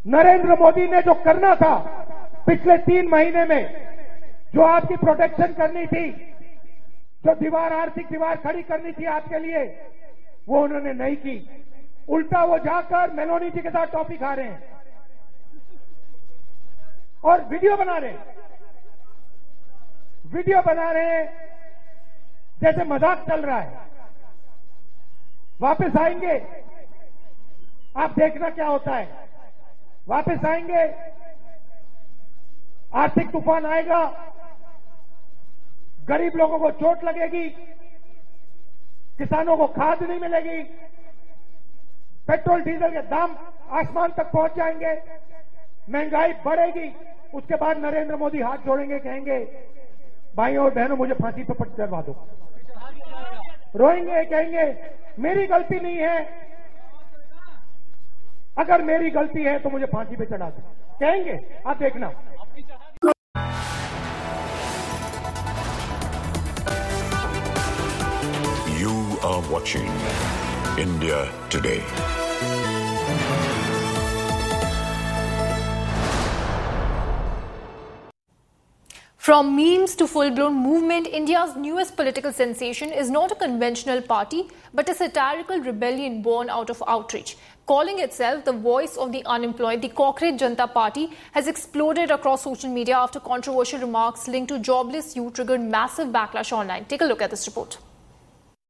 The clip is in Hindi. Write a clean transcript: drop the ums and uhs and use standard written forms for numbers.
नरेंद्र मोदी ने जो करना था पिछले 3 महीने में, जो आपकी प्रोटेक्शन करनी थी, जो दीवार, आर्थिक दीवार खड़ी करनी थी आपके लिए, वो उन्होंने नहीं की। उल्टा वो जाकर मेलोनी जी के साथ टॉफी खा रहे हैं और वीडियो बना रहे हैं। वीडियो बना रहे हैं जैसे मजाक चल रहा है। वापस आएंगे, आप देखना क्या होता है। वापस आएंगे, आर्थिक तूफान आएगा, गरीब लोगों को चोट लगेगी, किसानों को खाद नहीं मिलेगी, पेट्रोल डीजल के दाम आसमान तक पहुंच जाएंगे, महंगाई बढ़ेगी। उसके बाद नरेंद्र मोदी हाथ जोड़ेंगे, कहेंगे भाइयों और बहनों मुझे फांसी पर चढ़वा दो। रोएंगे, कहेंगे मेरी गलती नहीं है, अगर मेरी गलती है तो मुझे फांसी पे चढ़ा दो, कहेंगे। आप देखना। You are watching India Today. From memes to full-blown movement, India's newest political sensation is not a conventional party, but a satirical rebellion born out of outrage. Calling itself the voice of the unemployed, the Cockroach Janata Party has exploded across social media after controversial remarks linked to jobless youth triggered massive backlash online. Take a look at this report.